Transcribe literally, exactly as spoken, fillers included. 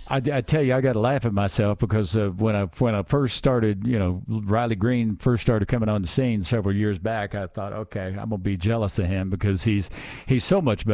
I, I tell you, I got to laugh at myself because uh, when I when I first started, you know, Riley Green first started coming on the scene several years back. I thought, okay, I'm gonna be jealous of him because he's he's so much better